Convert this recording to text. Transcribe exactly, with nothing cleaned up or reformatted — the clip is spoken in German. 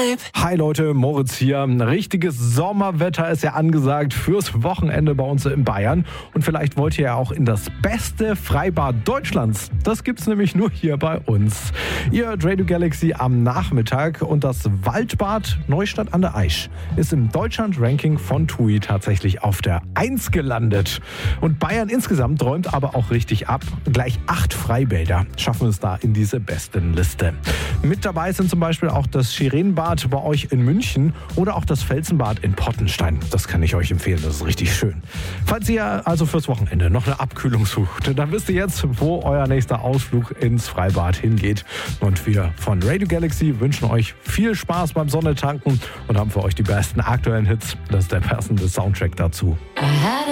Vibe. Hi Leute, Moritz hier. Ein richtiges Sommerwetter ist ja angesagt fürs Wochenende bei uns in Bayern. Und vielleicht wollt ihr ja auch in das beste Freibad Deutschlands. Das gibt's nämlich nur hier bei uns. Ihr hört Radio Galaxy am Nachmittag und das Waldbad Neustadt an der Aisch ist im Deutschland-Ranking von T U I tatsächlich auf der eins gelandet. Und Bayern insgesamt räumt aber auch richtig ab. Gleich acht Freibäder schaffen es da in diese Bestenliste. Mit dabei sind zum Beispiel auch das Schirenbad bei euch in München oder auch das Felsenbad in Pottenstein. Das kann ich euch empfehlen, das ist richtig schön. Falls ihr also fürs Wochenende noch eine Abkühlung sucht, dann wisst ihr jetzt, wo euer nächster Ausflug ins Freibad hingeht. Und wir von Radio Galaxy wünschen euch viel Spaß beim Sonnetanken und haben für euch die besten aktuellen Hits. Das ist der passende Soundtrack dazu.